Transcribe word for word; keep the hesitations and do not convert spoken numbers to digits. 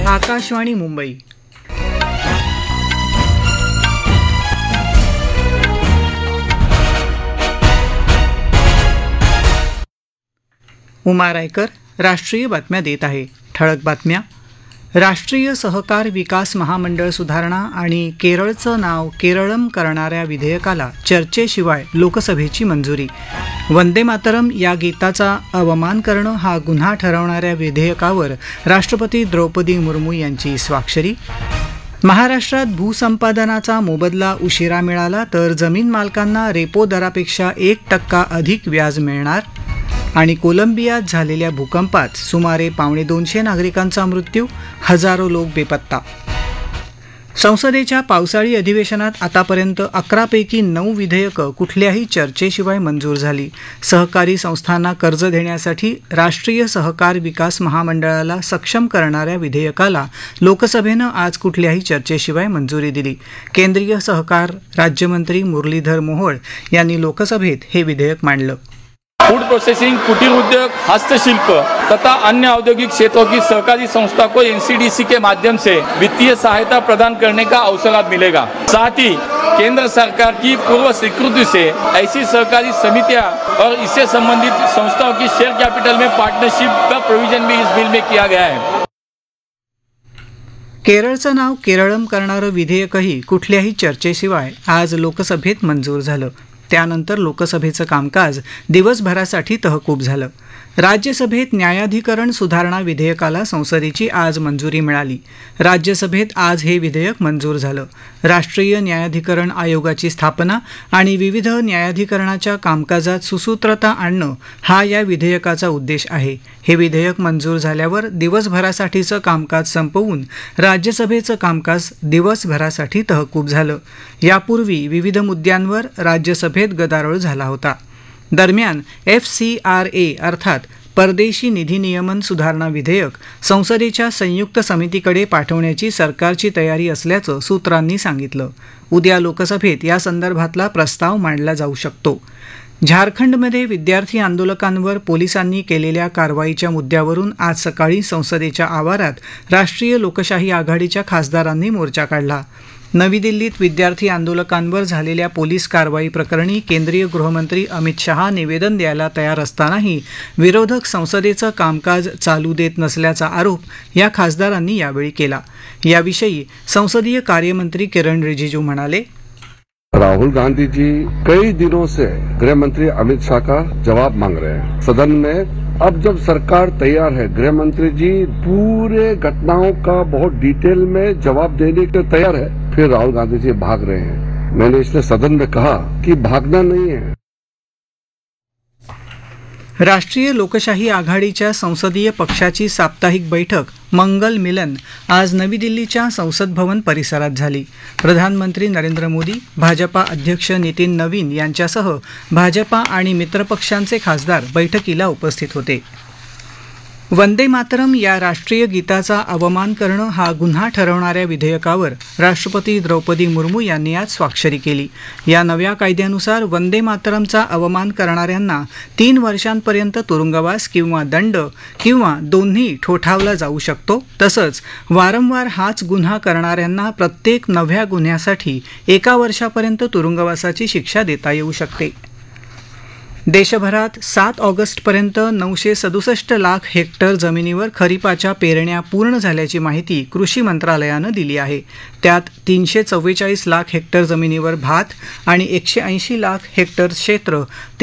आकाशवाणी मुंबई. उमा रायकर राष्ट्रीय बातम्या देत आहे. ठळक बातम्या. राष्ट्रीय सहकार विकास महामंडळ सुधारणा आणि केरळचं नाव केरळम करणाऱ्या विधेयकाला चर्चेशिवाय लोकसभेची मंजुरी. वंदे मातरम या गीताचा अवमान करणं हा गुन्हा ठरवणाऱ्या विधेयकावर राष्ट्रपती द्रौपदी मुर्मू यांची स्वाक्षरी. महाराष्ट्रात भूसंपादनाचा मोबदला उशिरा मिळाला तर जमीन मालकांना रेपो दरापेक्षा एक टक्का अधिक व्याज मिळणार. आणि कोलंबियात झालेल्या भूकंपात सुमारे पावणे दोनशे नागरिकांचा मृत्यू, हजारो लोक बेपत्ता. संसदेच्या पावसाळी अधिवेशनात आतापर्यंत अकरापैकी नऊ विधेयकं कुठल्याही चर्चेशिवाय मंजूर झाली. सहकारी संस्थांना कर्ज देण्यासाठी राष्ट्रीय सहकार विकास महामंडळाला सक्षम करणाऱ्या विधेयकाला लोकसभेनं आज कुठल्याही चर्चेशिवाय मंजुरी दिली. केंद्रीय सहकार राज्यमंत्री मुरलीधर मोहोळ यांनी लोकसभेत हे विधेयक मांडलं. फूड प्रोसेसिंग, कुटीर उद्योग, हस्तशिल्प तथा अन्य औद्योगिक क्षेत्रों की सहकारी संस्था को एनसीडीसी के माध्यम से वित्तीय सहायता प्रदान करने का अवसर मिलेगा. साथ ही केंद्र सरकार की पूर्व स्वीकृति से ऐसी सहकारी समितियां और इससे संबंधित संस्थाओं की शेयर कैपिटल में पार्टनरशिप का प्रोविजन भी इस बिल में किया गया है. केरळचं नाव केरळम करणारं विधेयकही कुठल्याही चर्चेशिवाय आज लोकसभेत मंजूर झालं. त्यानंतर लोकसभेचं कामकाज दिवसभरासाठी तहकूब झालं. राज्यसभेत न्यायाधिकरण सुधारणा विधेयकाला संसदेची आज मंजुरी मिळाली. राज्यसभेत आज हे विधेयक मंजूर झालं. राष्ट्रीय न्यायाधिकरण आयोगाची स्थापना आणि विविध न्यायाधिकरणाच्या कामकाजात सुसूत्रता आणणं हा या विधेयकाचा उद्देश आहे. हे विधेयक मंजूर झाल्यावर दिवसभरासाठीचं कामकाज संपवून राज्यसभेचं कामकाज दिवसभरासाठी तहकूब झालं. यापूर्वी विविध मुद्द्यांवर राज्यसभेत गदारोळ झाला होता. दरम्यान एफ सी आर ए अर्थात परदेशी निधी नियमन सुधारणा विधेयक संसदेच्या संयुक्त समितीकडे पाठवण्याची सरकारची तयारी असल्याचं सूत्रांनी सांगितलं. उद्या लोकसभेत या संदर्भातला प्रस्ताव मांडला जाऊ शकतो. झारखंडमध्ये विद्यार्थी आंदोलकांवर पोलिसांनी केलेल्या कारवाईच्या मुद्द्यावरून आज सकाळी संसदेच्या आवारात राष्ट्रीय लोकशाही आघाडीच्या खासदारांनी मोर्चा काढला. नवी दिल्लीत विद्यार्थी आंदोलकांवर झालेल्या पोलीस कारवाई प्रकरणी केंद्रीय गृहमंत्री अमित शहा निवेदन द्यायला तयार असतानाही विरोधक संसदेचं कामकाज चालू देत नसल्याचा आरोप या खासदारांनी यावेळी केला. याविषयी संसदीय कार्यमंत्री किरण रिजिजू म्हणाले, राहुल गांधी जी कई दिनों से गृह मंत्री अमित शाह का जवाब मांग रहे हैं सदन में. अब जब सरकार तैयार है, गृह मंत्री जी पूरे घटनाओं का बहुत डिटेल में जवाब देने के तैयार है, फिर राहुल गांधी जी भाग रहे हैं. मैंने इसलिए सदन में कहा कि भागना नहीं है. राष्ट्रीय लोकशाही आघाडीच्या संसदीय पक्षाची साप्ताहिक बैठक मंगल मिलन आज नवी दिल्लीच्या संसद भवन परिसरात झाली. प्रधानमंत्री नरेंद्र मोदी, भाजपा अध्यक्ष नितीन नवीन यांच्यासह भाजपा आणि मित्रपक्षांचे खासदार बैठकीला उपस्थित होते. वंदे मातरम या राष्ट्रीय गीताचा अवमान करणं हा गुन्हा ठरवणाऱ्या विधेयकावर राष्ट्रपती द्रौपदी मुर्मू यांनी आज स्वाक्षरी केली. या नव्या कायद्यानुसार वंदे मातरमचा अवमान करणाऱ्यांना तीन वर्षांपर्यंत तुरुंगवास किंवा दंड किंवा दोन्ही ठोठावला जाऊ शकतो. तसंच वारंवार हाच गुन्हा करणाऱ्यांना प्रत्येक नव्या गुन्ह्यासाठी एका वर्षापर्यंत तुरुंगवासाची शिक्षा देता येऊ शकते. देशभरात सात ऑगस्टपर्यंत नऊशे सदुसष्ट लाख हेक्टर जमिनीवर खरीपाच्या पेरण्या पूर्ण झाल्याची माहिती कृषी मंत्रालयानं दिली आहे. त्यात तीनशे चव्वेचाळीस लाख हेक्टर जमिनीवर भात आणि एकशे ऐंशी लाख हेक्टर क्षेत्र